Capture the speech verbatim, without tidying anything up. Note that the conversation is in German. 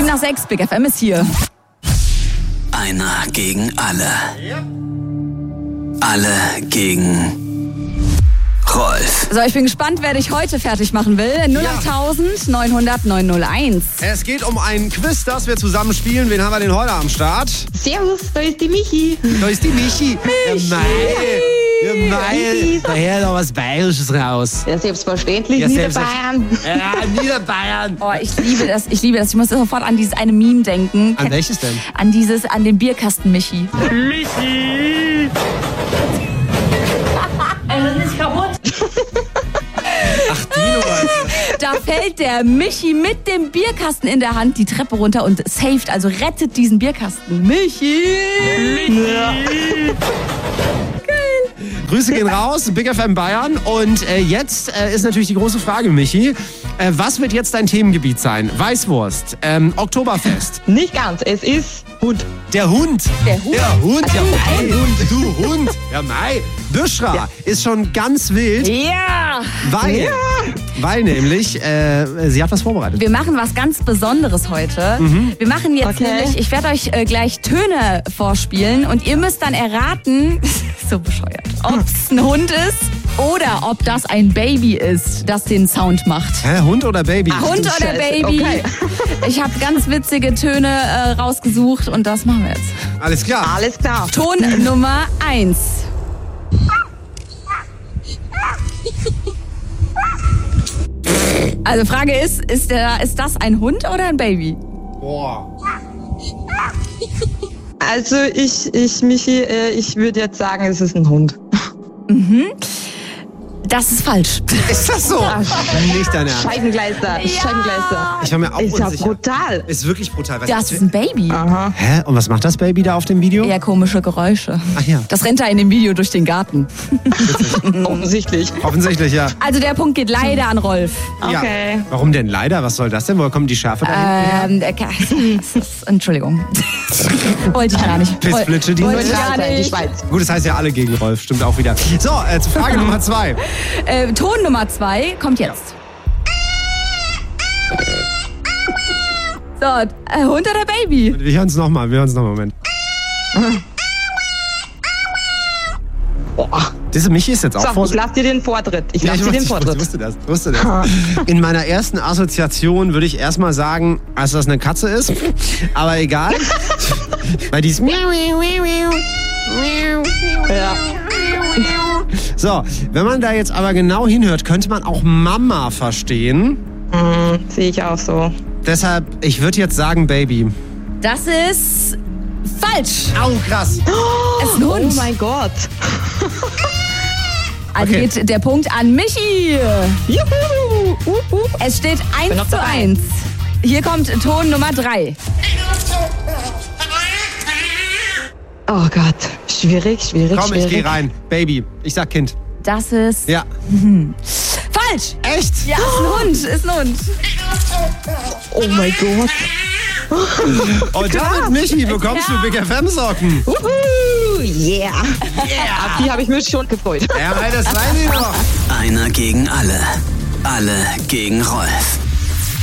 nach sechs, Big F M ist hier. Einer gegen alle. Alle gegen Rolf. So, ich bin gespannt, wer dich heute fertig machen will. null acht neunhundert neun null eins. Es geht um ein Quiz, das wir zusammen spielen. Wen haben wir denn heute am Start? Servus, da ist die Michi. Da ist die Michi. Michi. Ja, mei. Ja, mei. Daher noch was Bayerisches raus. Ja, selbstverständlich, Ja, Niederbayern. Ja, Niederbayern. Oh, ich liebe das, ich liebe das. Ich muss sofort an dieses eine Meme denken. An welches denn? An dieses, an den Bierkasten Michi. Michi! Ach, Dino. Da fällt der Michi mit dem Bierkasten in der Hand die Treppe runter und saved, also rettet diesen Bierkasten. Michi! Michi! Grüße gehen raus, Big F M Bayern. Und äh, jetzt äh, ist natürlich die große Frage, Michi. Äh, was wird jetzt dein Themengebiet sein? Weißwurst, ähm, Oktoberfest, Nicht ganz, es ist Hund. der Hund. Der Hund? Der Hund, ja, Also mei. ein Hund. Du Hund. Ja, mei. Büschra Ja. ist schon ganz wild, Ja! weil, weil nämlich, äh, sie hat was vorbereitet. Wir machen was ganz Besonderes heute. Wir machen jetzt Okay. nämlich, ich werde euch äh, gleich Töne vorspielen und ihr müsst dann erraten, so bescheuert, ob es ein Hund ist oder ob das ein Baby ist, das den Sound macht. Hä, Hund oder Baby? Hund oder Scheiße, Baby? okay. Ich habe ganz witzige Töne äh, rausgesucht und das machen wir jetzt. Alles klar. Alles klar. Ton Nummer eins. Also Frage ist, ist, der, ist das ein Hund oder ein Baby? Boah. Also ich, ich Michi, äh, ich würde jetzt sagen, es ist ein Hund. Das ist falsch. Ist das so? Nicht dein Ernst. Scheibengleister, Scheibengleister. Ich war mir auch Ist ja unsicher. brutal. Ist wirklich brutal. Was Das ist ein Baby. Aha. Hä? Und was macht das Baby da auf dem Video? Eher komische Geräusche. Ach ja. Das rennt da in dem Video durch den Garten. Offensichtlich. Offensichtlich, ja. Also der Punkt geht leider an Rolf. Okay. Ja. Warum denn leider? Was soll das denn? Woher kommt die Schärfe da hinten? Ähm, der Ka- das ist, Entschuldigung. Wollte ich gar nicht. Pissflitsche, die Wollte ich Ja, gar die nicht. Schweiz. Gut, das heißt ja alle gegen Rolf. Stimmt auch wieder. So, äh, zur Frage Nummer zwei. Äh, Ton Nummer zwei kommt jetzt. So, äh, Hund oder Baby? Wir hören es nochmal. Wir hören es nochmal. Moment. Boah. Diese Michi ist jetzt auch So, vor... ich lasse dir den Vortritt. Ich Ja, lasse ich dir den wusste, ich Vortritt. wusste das, wusste das. In meiner ersten Assoziation würde ich erstmal sagen, dass das eine Katze ist. Aber egal. Weil die ist... Ja. So, wenn man da jetzt aber genau hinhört, könnte man auch Mama verstehen. Mhm, sehe ich auch so. Deshalb, ich würde jetzt sagen Baby. Das ist falsch. Au, krass. Es ist ein Hund. Oh mein Gott. Also Okay. geht der Punkt an Michi. Juhu. Uh, uh. Es steht Bin noch eins zu dabei. eins. Hier kommt Ton Nummer drei. Oh Gott. Schwierig, schwierig, Komm, ich schwierig. gehe rein. Baby. Ich sag Kind. Das ist Ja. falsch. Echt? Ja, ist ein Hund, ist ein Hund. Oh mein Gott. Und damit, Michi, bekommst du Big F M-Socken. Uhu. Yeah. Auf die habe ich mich schon gefreut. Ja, das weiß ich noch. Einer gegen alle. Alle gegen Rolf.